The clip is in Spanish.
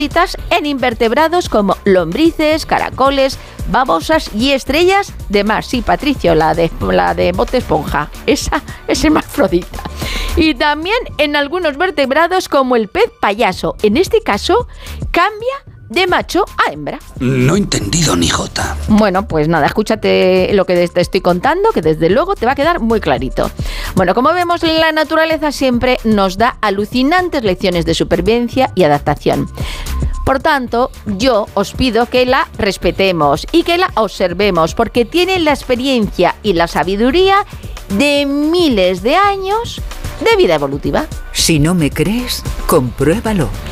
en invertebrados como lombrices, caracoles, babosas y estrellas de mar. Sí, Patricio, la de Bob Esponja. Esa es hermafrodita. Y también en algunos vertebrados como el pez payaso. En este caso, cambia de macho a hembra. No he entendido ni jota. Bueno, pues nada, escúchate lo que te estoy contando, que desde luego te va a quedar muy clarito. Bueno, como vemos, la naturaleza siempre nos da alucinantes lecciones de supervivencia y adaptación. Por tanto, yo os pido que la respetemos y que la observemos, porque tiene la experiencia y la sabiduría de miles de años de vida evolutiva. Si no me crees, compruébalo.